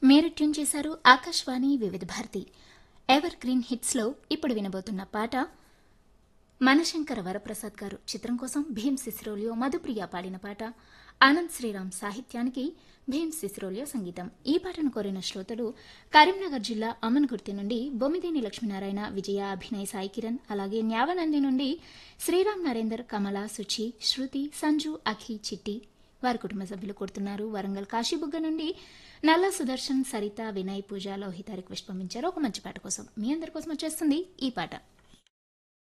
మీరు ట్యూన్ చేశారు ఆకాశవాణి వివిధ భారతి ఎవర్ గ్రీన్ హిట్స్లో ఇప్పుడు వినబోతున్న పాట మనశంకర వరప్రసాద్ గారు చిత్రం కోసం భీమ్ సిసిరోలియో మధుప్రియ పాడిన పాట ఆనంద్ శ్రీరామ్ సాహిత్యానికి భీమ్ సిసిరోలియో సంగీతం. ఈ పాటను కోరిన శ్రోతలు కరీంనగర్ జిల్లా అమన్గుర్తి నుండి బొమ్మిదేని లక్ష్మీనారాయణ, విజయ, అభినయ్, సాయి కిరణ్, అలాగే న్యావనంది నుండి శ్రీరామ్ నరేందర్, కమల, సుచి, శృతి, సంజు, అఖి, చిట్టి వారి కుటుంబ సభ్యులు కోరుతున్నారు. వరంగల్ కాశీబుగ్గ నుండి నల్ల సుదర్శన్, సరిత, వినయ్, పూజ, లోహిత రిక్వెస్ట్ పంపించారు ఒక మంచి పాట కోసం. మీ అందరి కోసం వచ్చేస్తుంది ఈ పాట.